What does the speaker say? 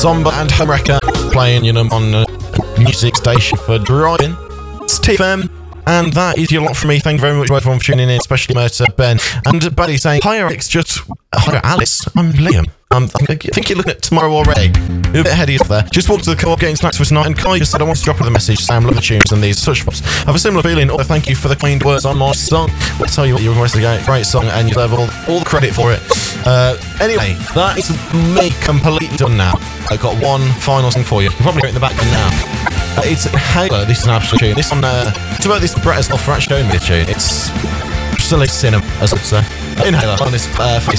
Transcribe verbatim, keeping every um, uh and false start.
Zomba and Homewrecker playing, you know, on a music station for driving. It's T F M. And that is your lot from me. Thank you very much everyone for tuning in, especially Mercer, Ben, and Buddy saying, hi Alex, just, hi Alice, I'm Liam. Um, I think you're looking at tomorrow already. You're a bit ahead of yourself there. Just walked to the co-op getting snacks for tonight, and Kai just said I want to drop with a message. Sam, love the tunes and these such pops. I have a similar feeling. Oh, thank you for the kind words on my song. I'll tell you what, you requested a great song, and you deserve all, all the credit for it. Uh, anyway, that is me completely done now. I've got one final song for you. You're probably hearing it in the background now. Uh, it's Halo. This is an absolute tune. This one, uh, it's about this Brett as well for actually showing me this tune. It's absolute cinema, as I would say. Inhaler on this uh,